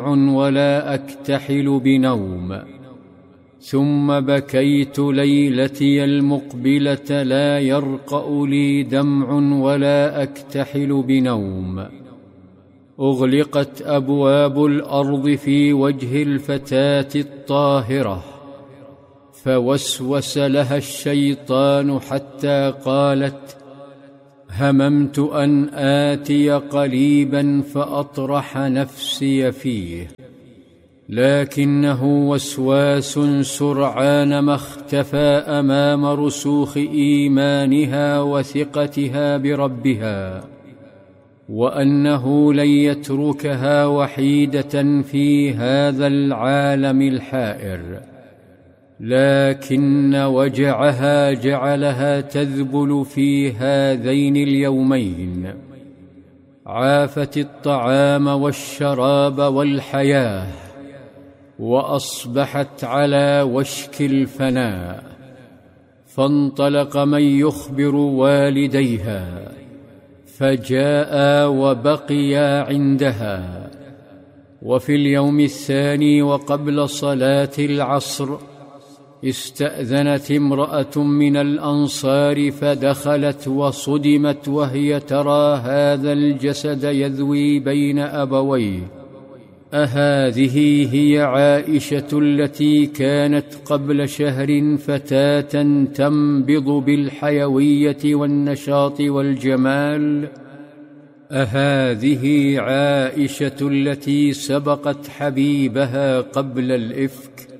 ولا أكتحل بنوم. ثم بكيت ليلتي المقبلة لا يرقأ لي دمع ولا أكتحل بنوم. أغلقت أبواب الأرض في وجه الفتاة الطاهرة، فوسوس لها الشيطان حتى قالت: هممت أن آتي قليبا فأطرح نفسي فيه، لكنه وسواس سرعان ما اختفى أمام رسوخ إيمانها وثقتها بربها، وأنه لن يتركها وحيدة في هذا العالم الحائر. لكن وجعها جعلها تذبل في هذين اليومين. عافت الطعام والشراب والحياة، وأصبحت على وشك الفناء. فانطلق من يخبر والديها، فجاءا وبقيا عندها. وفي اليوم الثاني وقبل صلاة العصر استأذنت امرأة من الأنصار فدخلت، وصدمت وهي ترى هذا الجسد يذوي بين أبويه. أهذه هي عائشة التي كانت قبل شهر فتاة تنبض بالحيوية والنشاط والجمال؟ أهذه عائشة التي سبقت حبيبها قبل الإفك؟